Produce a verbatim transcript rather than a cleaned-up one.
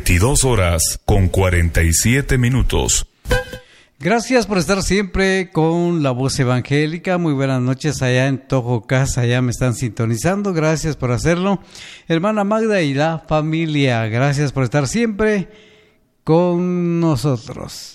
veintidós horas con cuarenta y siete minutos. Gracias por estar siempre con la voz evangélica. Muy buenas noches allá en Tojocas, allá me están sintonizando. Gracias por hacerlo. Hermana Magda y la familia, gracias por estar siempre con nosotros.